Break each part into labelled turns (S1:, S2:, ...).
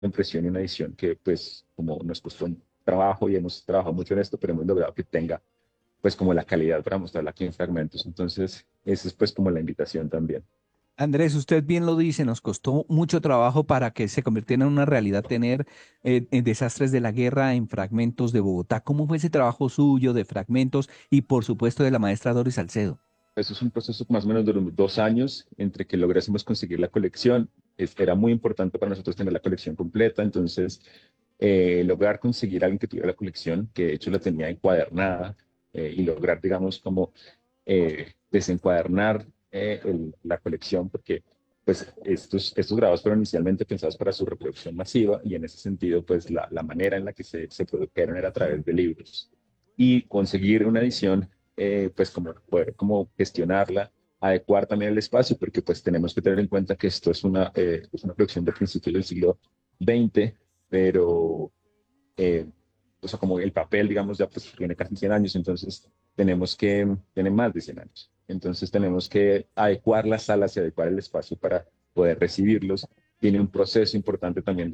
S1: impresión y una edición que pues como nos costó un trabajo y hemos trabajado mucho en esto, pero hemos logrado que tenga pues como la calidad para mostrarla aquí en fragmentos. Entonces, esa es pues como la invitación también.
S2: Andrés, usted bien lo dice, nos costó mucho trabajo para que se convirtiera en una realidad tener en Desastres de la Guerra en Fragmentos de Bogotá. ¿Cómo fue ese trabajo suyo de fragmentos y por supuesto de la maestra Doris Salcedo?
S1: Eso es un proceso más o menos de unos 2 años entre que lográsemos conseguir la colección. Era muy importante para nosotros tener la colección completa, entonces lograr conseguir a alguien que tuviera la colección, que de hecho la tenía encuadernada, y lograr, digamos, como desencuadernar la colección, porque pues estos grabados fueron inicialmente pensados para su reproducción masiva y en ese sentido, pues la manera en la que se produjeron era a través de libros. Y conseguir una edición, pues como poder como gestionarla, adecuar también el espacio, porque pues tenemos que tener en cuenta que esto es una producción de principios del siglo XX, pero eh, o sea, como el papel, digamos, ya pues tiene casi 100 años, entonces tiene más de 100 años. Entonces tenemos que adecuar las salas y adecuar el espacio para poder recibirlos. Tiene un proceso importante también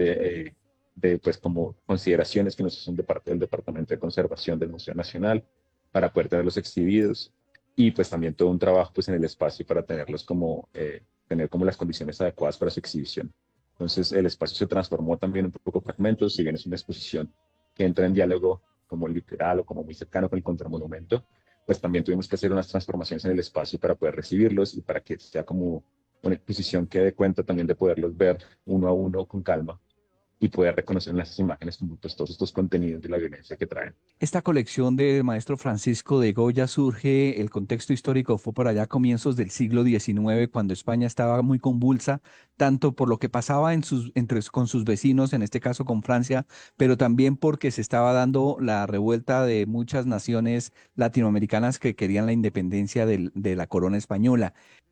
S1: de pues como consideraciones que nos hacen de parte del Departamento de Conservación del Museo Nacional para poder tenerlos exhibidos y pues también todo un trabajo pues en el espacio para tenerlos como, tener como las condiciones adecuadas para su exhibición. Entonces el espacio se transformó también un poco fragmentos, si bien es una exposición que entra en diálogo como literal o como muy cercano con el contramonumento, pues también tuvimos que hacer unas transformaciones en el espacio para poder recibirlos y para que sea como una exposición que dé cuenta también de poderlos ver uno a uno con calma y poder reconocer en las imágenes como pues, todos estos contenidos de la violencia que traen.
S2: Esta colección del maestro Francisco de Goya surge, el contexto histórico fue por allá a comienzos del siglo XIX, cuando España estaba muy convulsa, tanto por lo que pasaba con sus vecinos, en este caso con Francia, pero también porque se estaba dando la revuelta de muchas naciones latinoamericanas que querían la independencia de la corona española.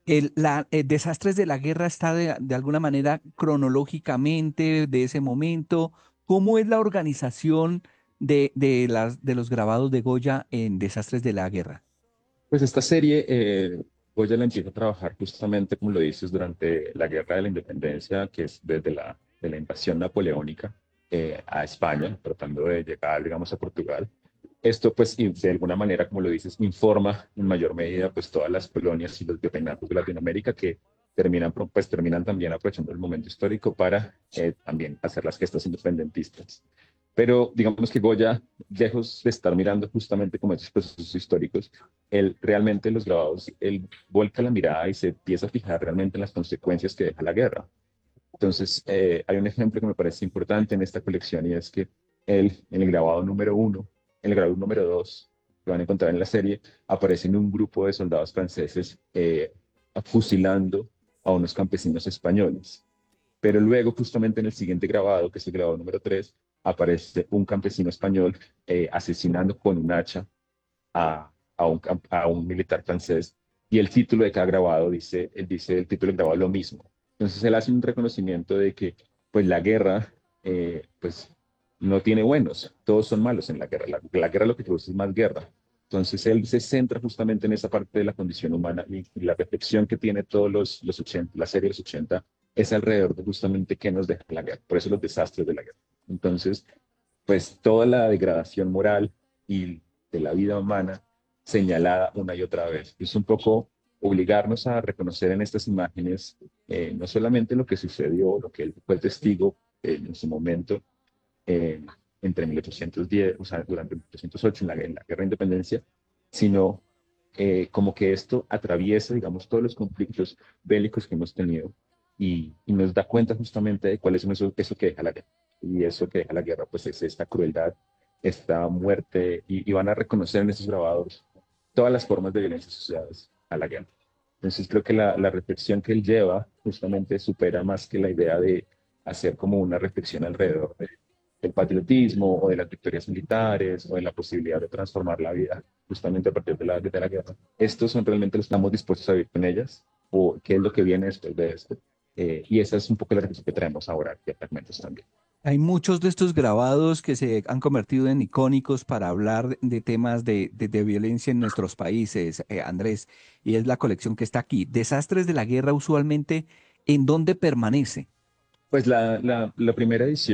S2: Desastres de la Guerra está de alguna manera cronológicamente de ese momento. ¿Cómo es la organización de los grabados de Goya en Desastres de la Guerra?
S1: Pues esta serie, Goya la empieza a trabajar justamente, como lo dices, durante la Guerra de la Independencia, que es desde de la invasión napoleónica a España, tratando de llegar, digamos, a Portugal. Esto, pues, y de alguna manera, como lo dices, informa en mayor medida, pues, todas las colonias y los virreinatos de Latinoamérica que terminan también aprovechando el momento histórico para también hacer las gestas independentistas. Pero digamos que Goya, lejos de estar mirando justamente como esos procesos históricos, él realmente los grabados, él vuelca la mirada y se empieza a fijar realmente en las consecuencias que deja la guerra. Entonces, hay un ejemplo que me parece importante en esta colección y es que él, en el grabado número uno, en el grabado número dos, que van a encontrar en la serie, aparecen un grupo de soldados franceses fusilando a unos campesinos españoles. Pero luego, justamente en el siguiente grabado, que es el grabado número 3, aparece un campesino español asesinando con un hacha a un militar francés. Y el título de cada grabado él dice el título del grabado lo mismo. Entonces él hace un reconocimiento de que pues la guerra pues no tiene buenos, todos son malos en la guerra. La guerra lo que produce es más guerra. Entonces él se centra justamente en esa parte de la condición humana y la reflexión que tiene todos los 80, la serie de los 80 es alrededor de justamente qué nos deja la guerra, por eso los desastres de la guerra. Entonces, pues toda la degradación moral y de la vida humana señalada una y otra vez. Es un poco obligarnos a reconocer en estas imágenes no solamente lo que sucedió, lo que él fue testigo en su momento eh, entre 1810, o sea, durante 1808 en la Guerra de Independencia, sino como que esto atraviesa, digamos, todos los conflictos bélicos que hemos tenido y nos da cuenta justamente de cuál es eso que deja la guerra. Y eso que deja la guerra, pues es esta crueldad, esta muerte, y van a reconocer en esos grabados todas las formas de violencia asociadas a la guerra. Entonces creo que la reflexión que él lleva justamente supera más que la idea de hacer como una reflexión alrededor del patriotismo o de las victorias militares o de la posibilidad de transformar la vida justamente a partir de la guerra. Estos son realmente los que estamos dispuestos a vivir con ellas o qué es lo que viene después de esto. Y esa es un poco la reflexión que traemos ahora, que fragmentos también.
S2: Hay muchos de estos grabados que se han convertido en icónicos para hablar de temas de violencia en nuestros países, Andrés, y es la colección que está aquí. Desastres de la Guerra usualmente, ¿en dónde permanece?
S1: Pues la primera edición